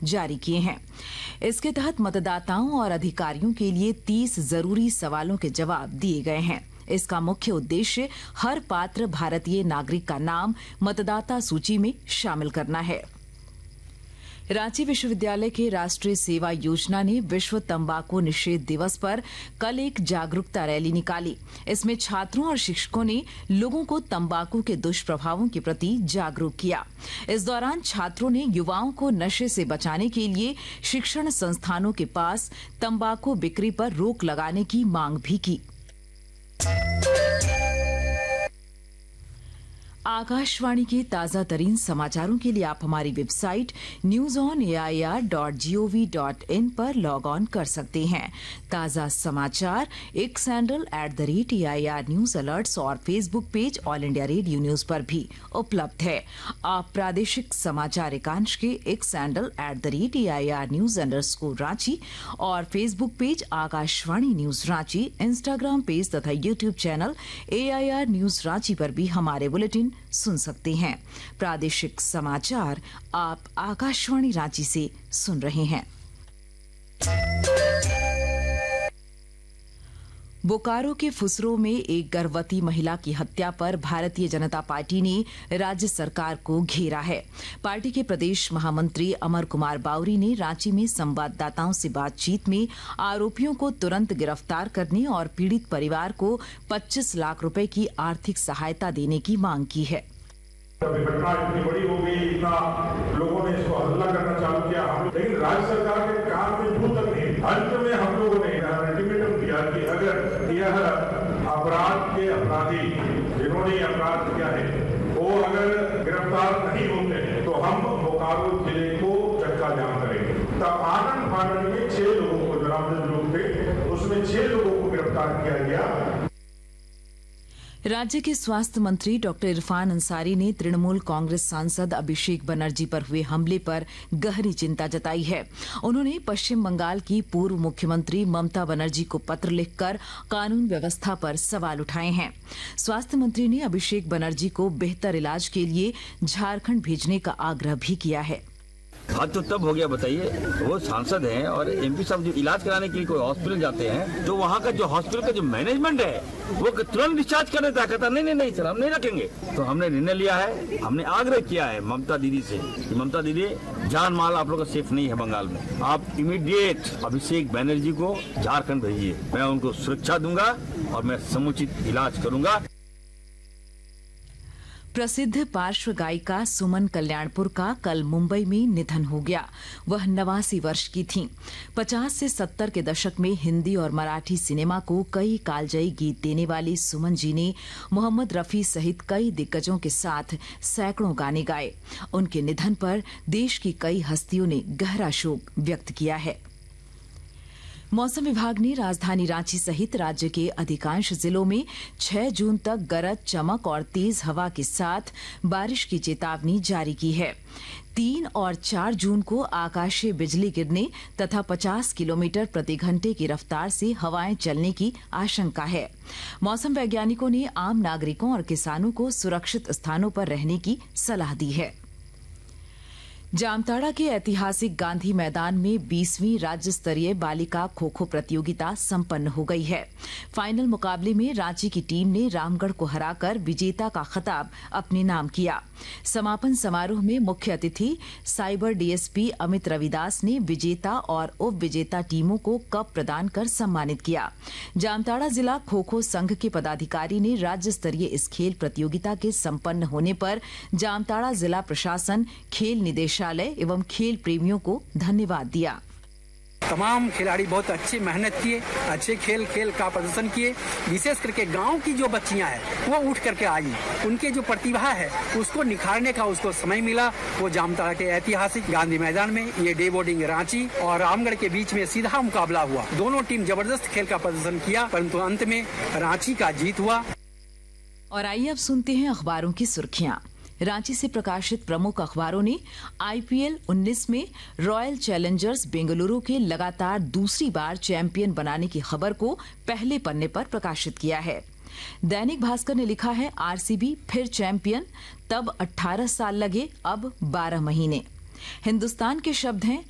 जारी किए हैं। इसके तहत मतदाताओं और अधिकारियों के लिए 30 जरूरी सवालों के जवाब दिए गए हैं। इसका मुख्य उद्देश्य हर पात्र भारतीय नागरिक का नाम मतदाता सूची में शामिल करना है। रांची विश्वविद्यालय के राष्ट्रीय सेवा योजना ने विश्व तंबाकू निषेध दिवस पर कल एक जागरूकता रैली निकाली। इसमें छात्रों और शिक्षकों ने लोगों को तंबाकू के दुष्प्रभावों के प्रति जागरूक किया। इस दौरान छात्रों ने युवाओं को नशे से बचाने के लिए शिक्षण संस्थानों के पास तंबाकू बिक्री पर रोक लगाने की मांग भी की। आकाशवाणी के ताजा तरीन समाचारों के लिए आप हमारी वेबसाइट newsonair.gov.in पर लॉग ऑन कर सकते हैं। ताजा समाचार x handle @AIR news alerts और Facebook page all India radio news पर भी उपलब्ध है। आप प्रादेशिक समाचार एकांश के x handle @AIR news _Ranchi और Facebook page Akashvani news Ranchi, Instagram page तथा YouTube channel AIR news Ranchi पर भी हमारे बुलेटिन सुन सकते हैं। प्रादेशिक समाचार आप आकाशवाणी रांची से सुन रहे हैं। बोकारो के फुसरो में एक गर्भवती महिला की हत्या पर भारतीय जनता पार्टी ने राज्य सरकार को घेरा है। पार्टी के प्रदेश महामंत्री अमर कुमार बावरी ने रांची में संवाददाताओं से बातचीत में आरोपियों को तुरंत गिरफ्तार करने और पीड़ित परिवार को 25 लाख रुपए की आर्थिक सहायता देने की मांग की है। घटना इतनी बड़ी हो गई, इतना लोगों ने इसको हल्ला करना चालू किया, लेकिन राज्य सरकार के कान में जू तक नहीं। अंत में हम लोगों ने अल्टीमेटम दिया कि अगर यह अपराध के अपराधी जिन्होंने अपराध किया है वो अगर गिरफ्तार नहीं होते तो हम बोकारो जिले को चक्का जाम करेंगे। तब आनंद फानन में 6 लोगों को, जो नामजद लोग थे उसमें 6 लोगों को गिरफ्तार किया गया। राज्य के स्वास्थ्य मंत्री डॉक्टर इरफान अंसारी ने तृणमूल कांग्रेस सांसद अभिषेक बनर्जी पर हुए हमले पर गहरी चिंता जताई है। उन्होंने पश्चिम बंगाल की पूर्व मुख्यमंत्री ममता बनर्जी को पत्र लिखकर कानून व्यवस्था पर सवाल उठाए हैं। स्वास्थ्य मंत्री ने अभिषेक बनर्जी को बेहतर इलाज के लिए झारखंड भेजने का आग्रह भी किया है। हाथ तो तब हो गया, बताइए, वो सांसद हैं और MP साहब जो इलाज कराने के लिए कोई हॉस्पिटल जाते हैं तो वहाँ का जो हॉस्पिटल का जो मैनेजमेंट है वो तुरंत डिस्चार्ज कर देता है, कहता नहीं सर हम नहीं रखेंगे। तो हमने निर्णय लिया है, हमने आग्रह किया है ममता दीदी से कि ममता दीदी जान माल आप लोग का सेफ नहीं है बंगाल में, आप इमीडिएट अभिषेक बनर्जी को झारखंड भेजिए, मैं उनको सुरक्षा दूंगा और मैं समुचित इलाज करूंगा। प्रसिद्ध पार्श्व गायिका सुमन कल्याणपुर का कल मुंबई में निधन हो गया। वह 89 वर्ष की थीं। 50 से 70 के दशक में हिंदी और मराठी सिनेमा को कई कालजयी गीत देने वाली सुमन जी ने मोहम्मद रफी सहित कई दिग्गजों के साथ सैकड़ों गाने गाए। उनके निधन पर देश की कई हस्तियों ने गहरा शोक व्यक्त किया है। मौसम विभाग ने राजधानी रांची सहित राज्य के अधिकांश जिलों में 6 जून तक गरज, चमक और तेज हवा के साथ बारिश की चेतावनी जारी की है। 3 और 4 जून को आकाशीय बिजली गिरने तथा 50 किलोमीटर प्रति घंटे की रफ्तार से हवाएं चलने की आशंका है। मौसम वैज्ञानिकों ने आम नागरिकों और किसानों को सुरक्षित स्थानों पर रहने की सलाह दी है। जामताड़ा के ऐतिहासिक गांधी मैदान में 20वीं राज्य स्तरीय बालिका खो खो प्रतियोगिता संपन्न हो गई है। फाइनल मुकाबले में रांची की टीम ने रामगढ़ को हराकर विजेता का खिताब अपने नाम किया। समापन समारोह में मुख्य अतिथि साइबर DSP अमित रविदास ने विजेता और उप विजेता टीमों को कप प्रदान कर सम्मानित किया। जामताड़ा जिला खो खो संघ के पदाधिकारी ने राज्य स्तरीय इस खेल प्रतियोगिता के संपन्न होने पर जामताड़ा जिला प्रशासन, खेल निदेशालय एवं खेल प्रेमियों को धन्यवाद दिया। तमाम खिलाड़ी बहुत अच्छी मेहनत किए, अच्छे खेल का प्रदर्शन किए। विशेष करके गांव की जो बच्चियां हैं वो उठ करके आई, उनके जो प्रतिभा है उसको निखारने का उसको समय मिला। वो जामताड़ा के ऐतिहासिक गांधी मैदान में ये डे बोर्डिंग रांची और रामगढ़ के बीच में सीधा मुकाबला हुआ। दोनों टीम जबरदस्त खेल का प्रदर्शन किया, परंतु अंत में रांची का जीत हुआ। और आइए अब सुनते हैं अखबारों की सुर्खियां। रांची से प्रकाशित प्रमुख अखबारों ने IPL 19 में रॉयल चैलेंजर्स बेंगलुरु के लगातार दूसरी बार चैंपियन बनाने की खबर को पहले पन्ने पर प्रकाशित किया है। दैनिक भास्कर ने लिखा है RCB फिर चैंपियन, तब 18 साल लगे, अब 12 महीने। हिंदुस्तान के शब्द हैं